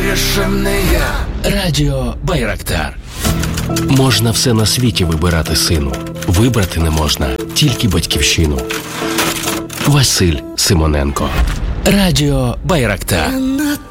вирішив не я. Радіо Байрактар. Можна все на світі вибирати, сину. Вибрати не можна тільки батьківщину. Василь Симоненко. Радіо Байрактар.